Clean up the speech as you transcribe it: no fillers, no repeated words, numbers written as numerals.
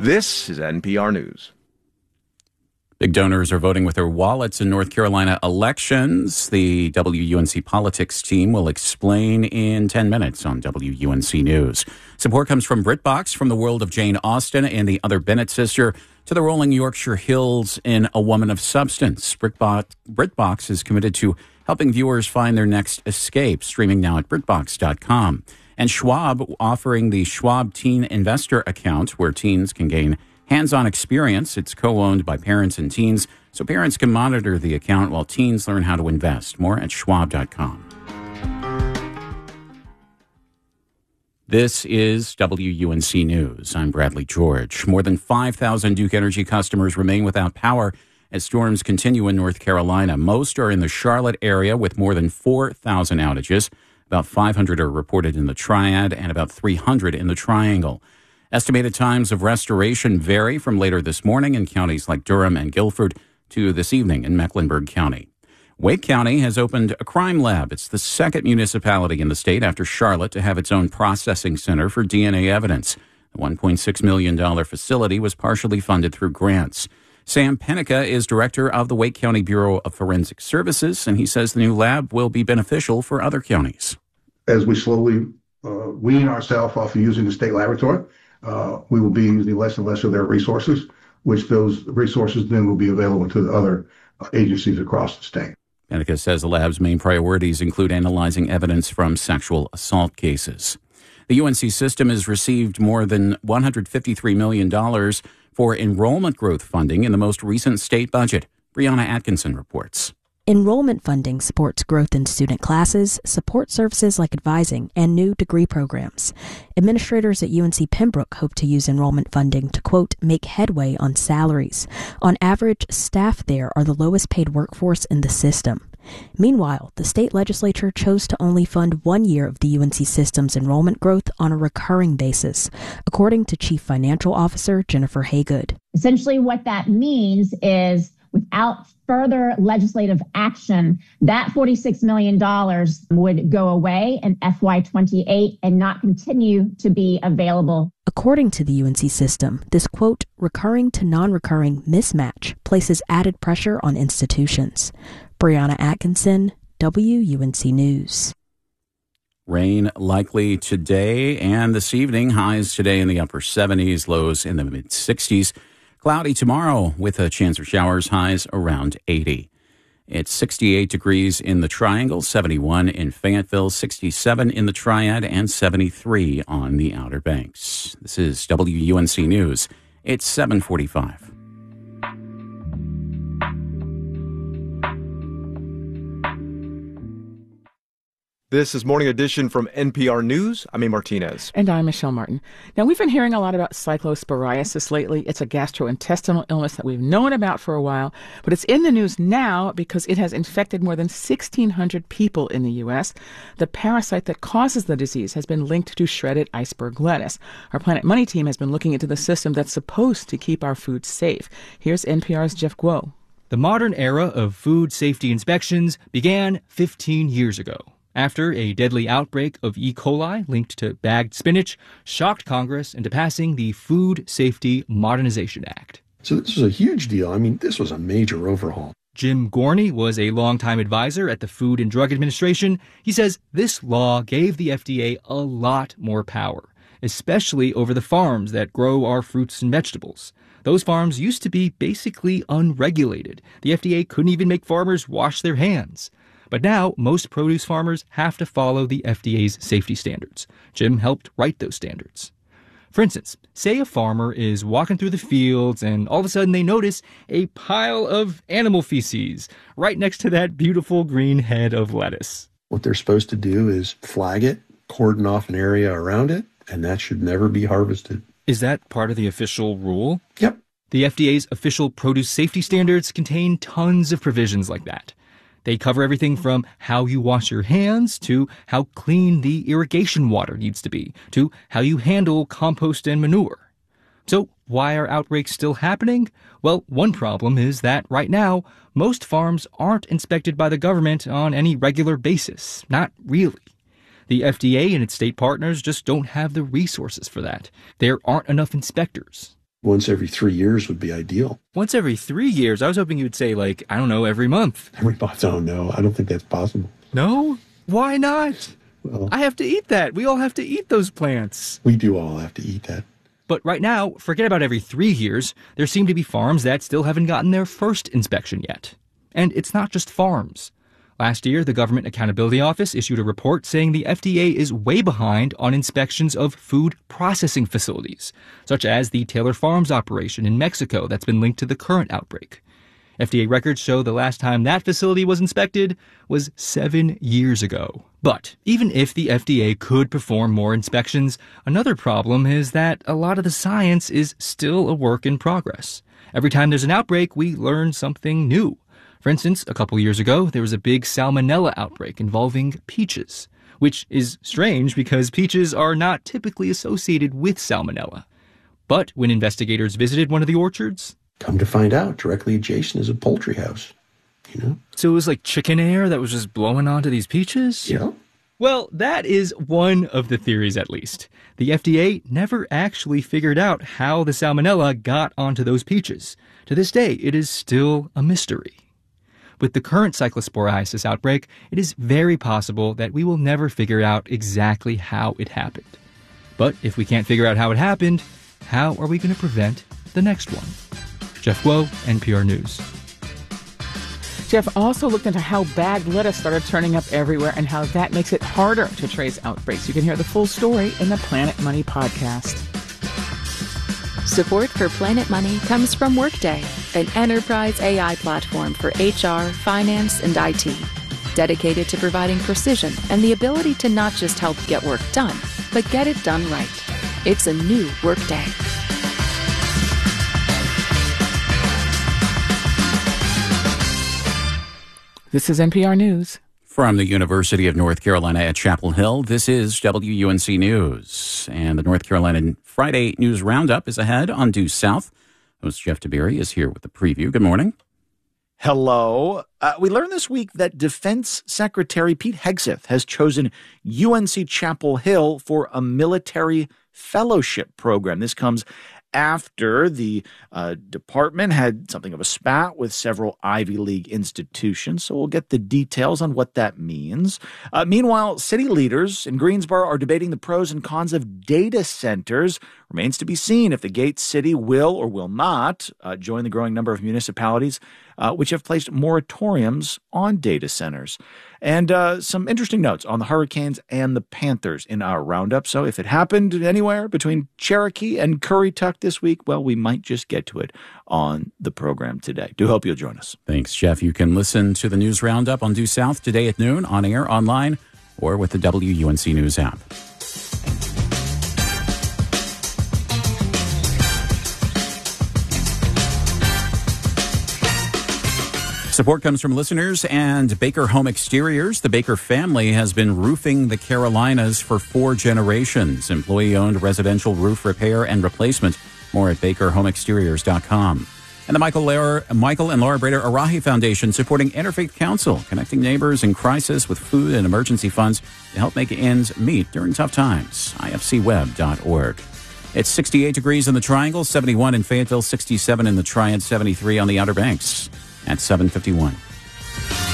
This is NPR News. Big donors are voting with their wallets in North Carolina elections. The WUNC politics team will explain in 10 minutes on WUNC News. Support comes from BritBox, from the world of Jane Austen and the other Bennett sister, to the rolling Yorkshire Hills in A Woman of Substance. BritBox is committed to helping viewers find their next escape, streaming now at BritBox.com. And Schwab, offering the Schwab Teen Investor Account, where teens can gain hands-on experience. It's co-owned by parents and teens, so parents can monitor the account while teens learn how to invest. More at schwab.com. This is WUNC News. I'm Bradley George. More than 5,000 Duke Energy customers remain without power as storms continue in North Carolina. Most are in the Charlotte area with more than 4,000 outages. About 500 are reported in the Triad and about 300 in the Triangle. Estimated times of restoration vary from later this morning in counties like Durham and Guilford to this evening in Mecklenburg County. Wake County has opened a crime lab. It's the second municipality in the state after Charlotte to have its own processing center for DNA evidence. The $1.6 million facility was partially funded through grants. Sam Penica is director of the Wake County Bureau of Forensic Services, and he says the new lab will be beneficial for other counties. As we slowly wean ourselves off of using the state laboratory, we will be using less and less of their resources, which those resources then will be available to the other agencies across the state. Penica says the lab's main priorities include analyzing evidence from sexual assault cases. The UNC system has received more than $153 million for enrollment growth funding in the most recent state budget. Brianna Atkinson reports. Enrollment funding supports growth in student classes, support services like advising, and new degree programs. Administrators at UNC Pembroke hope to use enrollment funding to, quote, make headway on salaries. On average, staff there are the lowest paid workforce in the system. Meanwhile, the state legislature chose to only fund 1 year of the UNC system's enrollment growth on a recurring basis, according to Chief Financial Officer Jennifer Haygood. Essentially what that means is without further legislative action, that $46 million would go away in FY28 and not continue to be available. According to the UNC system, this, quote, recurring to non-recurring mismatch places added pressure on institutions. Brianna Atkinson, WUNC News. Rain likely today and this evening. Highs today in the upper 70s, lows in the mid-60s. Cloudy tomorrow with a chance of showers, highs around 80. It's 68 degrees in the Triangle, 71 in Fayetteville, 67 in the Triad, and 73 on the Outer Banks. This is WUNC News. It's 7:45. This is Morning Edition from NPR News. I'm A. Martinez. And I'm Michelle Martin. Now, we've been hearing a lot about cyclosporiasis lately. It's a gastrointestinal illness that we've known about for a while, but it's in the news now because it has infected more than 1,600 people in the U.S. The parasite that causes the disease has been linked to shredded iceberg lettuce. Our Planet Money team has been looking into the system that's supposed to keep our food safe. Here's NPR's Jeff Guo. The modern era of food safety inspections began 15 years ago, after a deadly outbreak of E. coli linked to bagged spinach shocked Congress into passing the Food Safety Modernization Act. So this was a huge deal. I mean, this was a major overhaul. Jim Gorney was a longtime advisor at the Food and Drug Administration. He says this law gave the FDA a lot more power, especially over the farms that grow our fruits and vegetables. Those farms used to be basically unregulated. The FDA couldn't even make farmers wash their hands. But now, most produce farmers have to follow the FDA's safety standards. Jim helped write those standards. For instance, say a farmer is walking through the fields and all of a sudden they notice a pile of animal feces right next to that beautiful green head of lettuce. What they're supposed to do is flag it, cordon off an area around it, and that should never be harvested. Is that part of the official rule? Yep. The FDA's official produce safety standards contain tons of provisions like that. They cover everything from how you wash your hands to how clean the irrigation water needs to be, to how you handle compost and manure. So why are outbreaks still happening? Well, one problem is that right now, most farms aren't inspected by the government on any regular basis. Not really. The FDA and its state partners just don't have the resources for that. There aren't enough inspectors. Once every 3 years would be ideal. Once every 3 years? I was hoping you would say, like, I don't know, every month. Every month? Oh, no. I don't think that's possible. No? Why not? Well, I have to eat that. We all have to eat those plants. we do all have to eat that. But right now, forget about every 3 years. There seem to be farms that still haven't gotten their first inspection yet. And it's not just farms. Last year, the Government Accountability Office issued a report saying the FDA is way behind on inspections of food processing facilities, such as the Taylor Farms operation in Mexico that's been linked to the current outbreak. FDA records show the last time that facility was inspected was 7 years ago. But even if the FDA could perform more inspections, another problem is that a lot of the science is still a work in progress. Every time there's an outbreak, we learn something new. For instance, a couple years ago, there was a big salmonella outbreak involving peaches, which is strange because peaches are not typically associated with salmonella. But when investigators visited one of the orchards, Come to find out, directly adjacent is a poultry house, you know? so it was like chicken air that was just blowing onto these peaches? Yeah. Well, that is one of the theories, at least. The FDA never actually figured out how the salmonella got onto those peaches. To this day, it is still a mystery. With the current cyclosporiasis outbreak, it is very possible that we will never figure out exactly how it happened. But if we can't figure out how it happened, how are we going to prevent the next one? Jeff Guo, NPR News. Jeff also looked into how bag lettuce started turning up everywhere and how that makes it harder to trace outbreaks. You can hear the full story in the Planet Money podcast. Support for Planet Money comes from Workday, an enterprise AI platform for HR, finance, and IT, dedicated to providing precision and the ability to not just help get work done, but get it done right. It's a new Workday. This is NPR News. From the University of North Carolina at Chapel Hill, this is WUNC News. And the North Carolina Friday News Roundup is ahead on Due South. Host Jeff Tiberi is here with the preview. Good morning. Hello. We learned this week that Defense Secretary Pete Hegseth has chosen UNC Chapel Hill for a military fellowship program. This comes after the department had something of a spat with several Ivy League institutions. So we'll get the details on what that means. Meanwhile, city leaders in Greensboro are debating the pros and cons of data centers. Remains to be seen if the Gates City will or will not join the growing number of municipalities which have placed moratoriums on data centers. And some interesting notes on the Hurricanes and the Panthers in our roundup. So if it happened anywhere between Cherokee and Currituck this week, well, we might just get to it on the program today. Do hope you'll join us. Thanks, Jeff. You can listen to the News Roundup on Due South today at noon, on air, online, or with the WUNC News app. Support comes from listeners and Baker Home Exteriors. The Baker family has been roofing the Carolinas for 4 generations. Employee-owned residential roof repair and replacement. More at BakerHomeExteriors.com. And the Michael and Laura Brader Arahi Foundation supporting Interfaith Council, connecting neighbors in crisis with food and emergency funds to help make ends meet during tough times. IFCweb.org. It's 68 degrees in the Triangle, 71 in Fayetteville, 67 in the Triad, 73 on the Outer Banks. At 7:51.